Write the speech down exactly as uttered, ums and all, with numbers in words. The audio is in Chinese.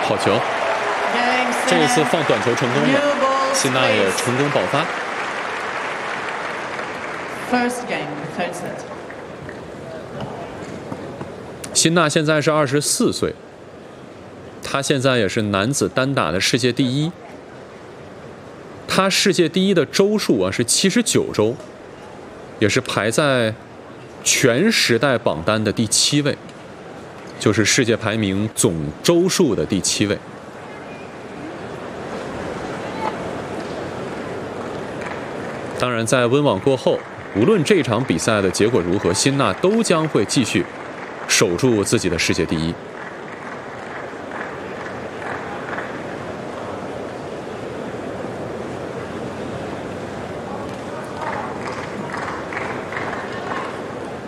好球！这一次放短球成功了，辛纳也成功爆发。辛纳现在是二十四岁，他现在也是男子单打的世界第一。他世界第一的周数啊是七十九周，也是排在全时代榜单的第七位，就是世界排名总周数的第七位。当然，在温网过后，无论这场比赛的结果如何，辛纳都将会继续守住自己的世界第一。